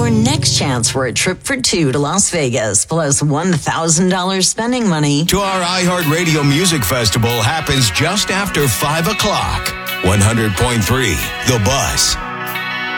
your next chance for a trip for two to Las Vegas, plus $1,000 spending money. To our iHeartRadio Music Festival happens just after 5 o'clock. 100.3 The Buzz.